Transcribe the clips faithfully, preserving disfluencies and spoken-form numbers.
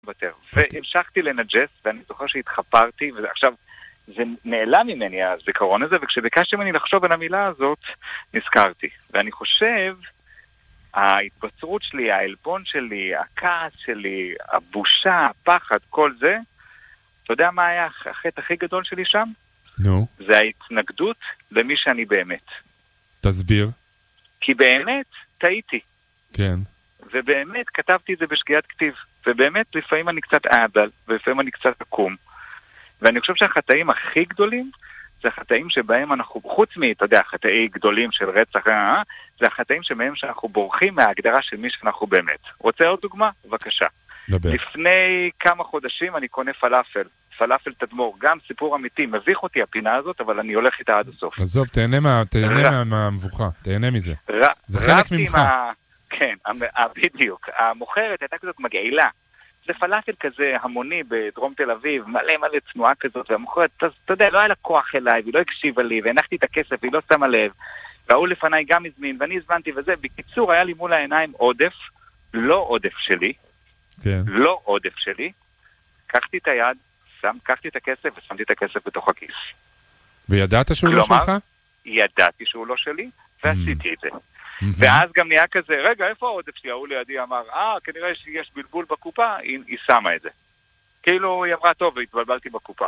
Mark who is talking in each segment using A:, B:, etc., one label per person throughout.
A: בטר. והמשכתי לנג'ס, ואני זוכר שהתחפרתי, ועכשיו זה נעלם ממני הזיכרון הזה, וכשביקשתי ממני לחשוב על המילה הזאת, נזכרתי. ואני חושב, ההתבצרות שלי, העלבון שלי, הכעס שלי, הבושה, הפחד, כל זה, אתה יודע מה היה החטא הכי גדול שלי שם?
B: נו.
A: זה ההתנגדות למי שאני באמת.
B: תסביר.
A: כי באמת טעיתי.
B: כן.
A: ובאמת כתבתי את זה בשגיאת כתיב. ובאמת לפעמים אני קצת אעדל, ולפעמים אני קצת עקום. ואני חושב שהחטאים הכי גדולים, זה החטאים שבהם אנחנו, חוץ מי, אתה יודע, חטאים גדולים של רצח, אה, זה החטאים שבהם שאנחנו בורחים מההגדרה של מי שאנחנו באמת. רוצה עוד דוגמה? בבקשה.
B: דבר.
A: לפני כמה חודשים אני קונה פלאפל. פלאפל תדמור, גם סיפור אמיתי, מביך אותי הפינה הזאת, אבל אני הולך איתה עד הסוף.
B: עזוב, תהנה, מה, תהנה מה, מהמבוכה, תהנה מזה.
A: ר...
B: זה חלק ממך.
A: מה... כן, בדיוק. המוכרת הייתה כזאת מגעילה. זה פלאפל כזה המוני בדרום תל אביב, מלא מלא תנועה כזאת, והמוכרת, אתה, אתה יודע, לא היה לה כוח אליי, והיא לא הקשיבה לי, והנחתי את הכסף, והיא לא שמה לב, והוא לפניי גם הזמין, ואני הזמנתי וזה. בקיצור, היה לי מול העיניים עודף, לא עודף שלי,
B: כן.
A: לא עודף שלי, קחתי את היד, שם, קחתי את הכסף ושמתי את הכסף בתוך הכיס.
B: וידעת שהוא לא שלך?
A: ידעתי שהוא לא שלי, ועשיתי את זה. ואז גם נהיה כזה, רגע, איפה העודף שלי? הוא לידי אמר, אה, כנראה שיש בלבול בקופה, היא, היא שמה את זה. כאילו היא אמרה, טוב, התבלבלתי בקופה.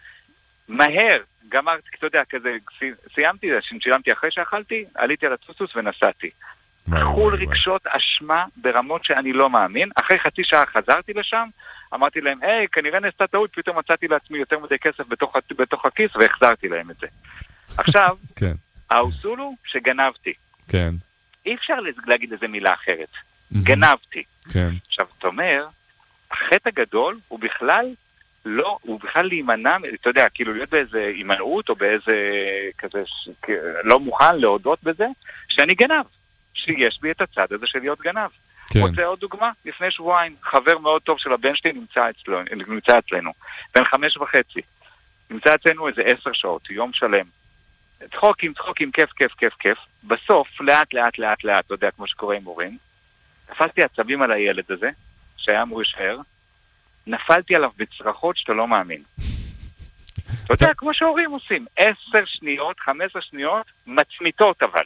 A: מהר, גמרתי, אתה יודע, כזה, סיימתי, שילמתי אחרי שאכלתי, עליתי על הטוסטוס ונסעתי. חול רגשות אשמה ברמות שאני לא מאמין. אחרי חצי שעה חזרתי לשם, אמרתי להם, היי, כנראה נעשתה טעות, פתאום מצאתי לעצמי יותר מדי כסף בתוך, בתוך הכיס, והחזרתי להם את זה. עכשיו,
B: כן.
A: האוסול הוא שגנבתי.
B: כן.
A: אי אפשר להגיד איזה מילה אחרת. גנבתי.
B: כן.
A: עכשיו, אתה אומר, החטא הגדול הוא בכלל לא, הוא בכלל להימנע, אתה יודע, כאילו להיות באיזה הימנעות, או באיזה כזה, לא מוכן להודות בזה, שאני גנב. שיש בי את הצד הזה של להיות גנב.
B: כן.
A: רוצה עוד דוגמה? לפני שבועיים, חבר מאוד טוב של הבן שלי נמצא אצלנו, נמצא אצלנו, בן חמש וחצי. נמצא אצלנו איזה עשר שעות, יום שלם. צחוקים, צחוקים, כיף, כיף, כיף, כיף. בסוף, לאט, לאט, לאט, לאט, אתה יודע, כמו שקורה עם הורים, תפסתי עצבים על הילד הזה, שהיה אמור להישאר, נפלתי עליו בצרחות שאתה לא מאמין. אתה יודע, כמו שהורים עושים, עשר שניות, חמש עשרה שניות, מצמיתות אבל.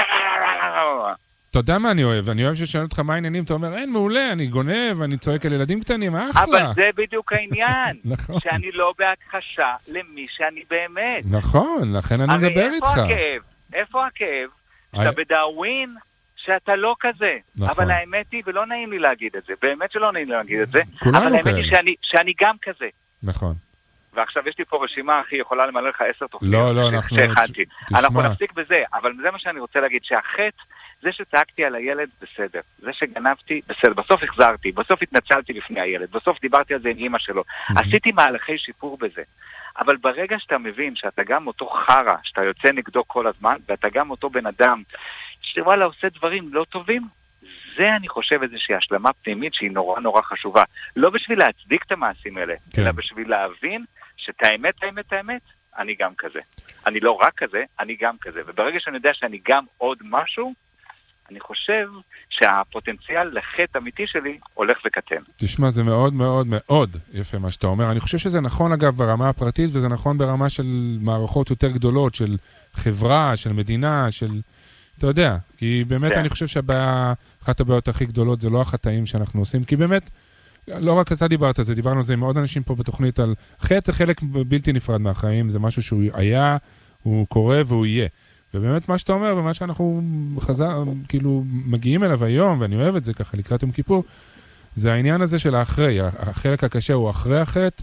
B: אתה יודע מה אני אוהב? אני אוהב ששאלו אותך מה העניינים, אתה אומר, אין, מעולה, אני גונב, אני צועק על ילדים קטנים, אחלה.
A: אבל זה בדיוק העניין,
B: נכון.
A: שאני לא בהכחשה למי שאני באמת.
B: נכון, לכן אני מדבר איתך.
A: הרי איפה הכאב? איפה הכאב? שאתה בדאווין, שאתה לא כזה. אבל האמת היא, ולא נעים לי להגיד את זה, באמת שלא נעים לי להגיד את זה, אבל האמת היא שאני גם כזה.
B: נכון.
A: ועכשיו יש לי פה רשימה, אחי, יכולה למלא לך עשר תוכניות.
B: לא, לא, אנחנו...
A: אנחנו נפסיק בזה, אבל זה מה שאני רוצה להגיד, שהחטא, זה שצעקתי על הילד, בסדר. זה שגנבתי, בסדר. בסוף החזרתי, בסוף התנצלתי לפני הילד, בסוף דיברתי על זה עם אמא שלו. עשיתי מהלכי שיפור בזה. אבל ברגע שאתה מבין שאתה גם אותו חרה, שאתה יוצא נגדו כל הזמן, ואתה גם אותו בן אדם, שוואלה עושה דברים לא טובים, זה אני חושב איזושהי השלמה פנימית שהיא נורא נורא חשובה. לא בשביל להצדיק את המעשים האלה, כן. אלא בשביל להבין שאת האמת, האמת, האמת, אני גם כזה. אני לא רק כזה, אני גם כזה. וברגע שאני יודע שאני גם עוד משהו, אני חושב שהפוטנציאל לחטא אמיתי שלי הולך וקטן.
B: תשמע, זה מאוד מאוד מאוד יפה מה שאתה אומר. אני חושב שזה נכון אגב ברמה הפרטית, וזה נכון ברמה של מערכות יותר גדולות, של חברה, של מדינה, של... אתה יודע, כי באמת אני חושב שהבעיה, אחת הבעיות הכי גדולות זה לא החטאים שאנחנו עושים, כי באמת, לא רק אתה דיברת על זה, דיברנו על זה עם עוד אנשים פה בתוכנית על... חטא זה חלק בלתי נפרד מהחיים, זה משהו שהוא היה, הוא קורה והוא יהיה. ובאמת מה שאתה אומר, ומה שאנחנו חזר, כאילו מגיעים אליו היום, ואני אוהב את זה ככה לקראת יום כיפור, זה העניין הזה של האחרי. החלק הקשה הוא אחרי החטא,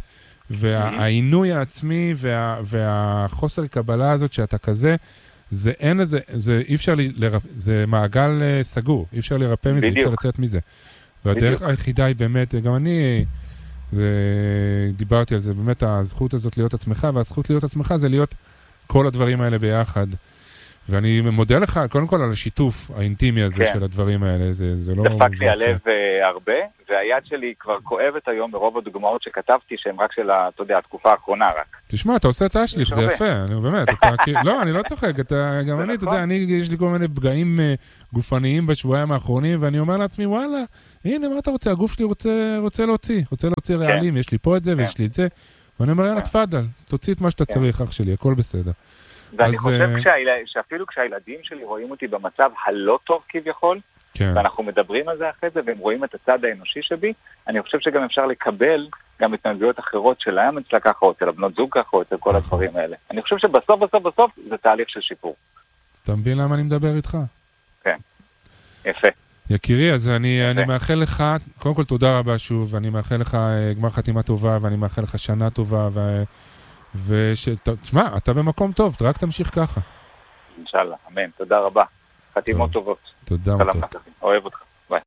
B: והעינוי העצמי וה, והחוסר קבלה הזאת שאתה כזה, זה אין לזה, זה אי אפשר, לרפ, זה מעגל סגור, אי אפשר לרפא מזה, אי אפשר לצאת מזה. והדרך היחידה היא באמת, גם אני זה, דיברתי על זה, באמת הזכות הזאת להיות עצמך, והזכות להיות עצמך זה להיות כל הדברים האלה ביחד. ואני מודה לך, קודם כל, על השיתוף האינטימי הזה כן. של הדברים האלה. זה, זה לא...
A: דפק לי הלב הרבה, והיד שלי כבר כואבת היום ברוב הדוגמאות שכתבתי, שהן רק של, אתה יודע, התקופה האחרונה רק.
B: תשמע, אתה עושה את האשליך, זה יפה, אני באמת, אתה, לא, אני לא צוחק, אתה, גם אני, אתה יודע, אני, יש לי כל מיני פגעים גופניים בשבועיים האחרונים, ואני אומר לעצמי, וואלה, הנה, מה אתה רוצה? הגוף שלי רוצה, רוצה להוציא, רוצה להוציא רעלים, יש לי פה את זה, ויש לי את זה, ואני אומר, יאללה, תפדל, תוציא את מה שאתה צריך, אח שלי, הכל בסדר.
A: ואני חושב שאפילו כשהילדים שלי רואים אותי במצב הלא טוב כביכול, ואנחנו מדברים על זה אחרי זה, והם רואים את הצד האנושי שבי, אני חושב שגם אפשר לקבל גם התנהגויות אחרות שלהם אצלה ככה, או אצל הבנות זוג ככה, או אצל כל הדברים האלה. אני חושב שבסוף, בסוף, בסוף, זה תהליך של שיפור.
B: אתה מבין למה אני מדבר איתך?
A: כן, יפה.
B: יקירי, אז אני, אני מאחל לך, קודם כל תודה רבה שוב, אני מאחל לך גמר חתימה טובה, ואני מאחל לך שנה טובה, ו... ושתשמע, אתה במקום טוב, רק תמשיך ככה.
A: אינשאללה, אמן, תודה רבה. חתימות טובות.
B: תודה רבה.
A: אוהב אותך, ביי.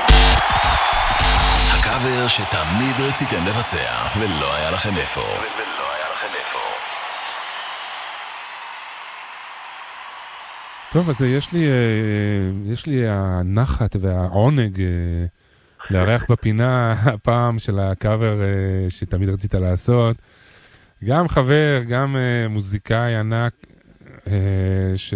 C: הקאבר שתמיד רציתם לבצע, ולא היה לכם איפה. ולא היה לכם איפה.
B: טוב, אז יש לי, יש לי הנחת והעונג לארח בפינה הפעם של הקאבר שתמיד רצית לעשות. גם חבר, גם מוזיקאי ענק, ש...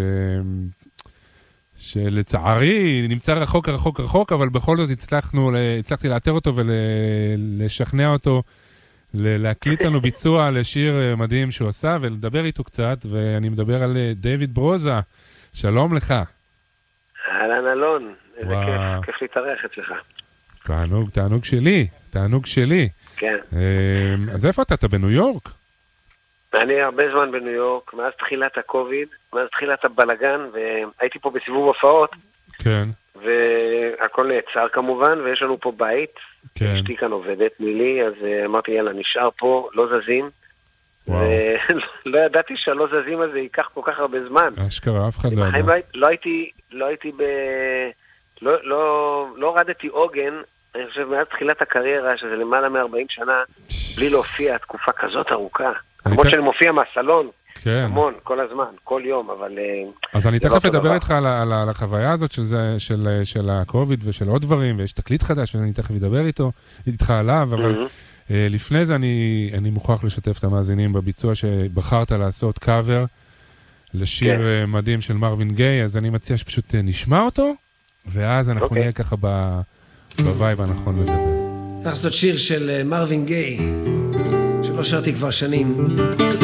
B: שלצערי נמצא רחוק רחוק רחוק, אבל בכל זאת הצלחנו, הצלחתי לאתר אותו ולשכנע אותו להקליט לנו ביצוע לשיר מדהים שהוא עשה ולדבר איתו קצת, ואני מדבר על דיוויד ברוזה. שלום לך.
D: אהלן אלון, איזה כיף, כיף להתארח אצלך.
B: תענוג, תענוג שלי, תענוג שלי.
D: כן.
B: אז איפה אתה? אתה בניו יורק?
D: אני הרבה זמן בניו יורק, מאז תחילת הקוביד, מאז תחילת הבלגן, והייתי פה בסיבוב הופעות.
B: כן.
D: והכל נעצר כמובן, ויש לנו פה בית.
B: כן.
D: אשתי כאן עובדת מילי, אז אמרתי, יאללה, נשאר פה, לא זזים. ולא ידעתי שהלא זזים הזה ייקח כל כך הרבה זמן.
B: אשכרה, אף אחד לא ידע.
D: לא הייתי, לא הייתי ב... לא, לא, לא הורדתי עוגן, אני חושב, מאז תחילת הקריירה, שזה למעלה מ-ארבעים שנה, בלי להופיע תקופה כזאת ארוכה. כמו שאני מופיע מהסלון, המון, כל הזמן, כל יום, אבל...
B: אז אני תכף אדבר איתך על החוויה הזאת של הקוביד ושל עוד דברים, ויש תקליט חדש, ואני תכף אדבר איתך עליו, אבל לפני זה אני מוכרח לשתף את המאזינים בביצוע שבחרת לעשות קאבר לשיר מדהים של מרווין גיי, אז אני מציע שפשוט נשמע אותו, ואז אנחנו נהיה ככה בווייב הנכון לדבר.
E: אנחנו לעשות שיר של מרווין גיי, שלא שרתי כבר שנים.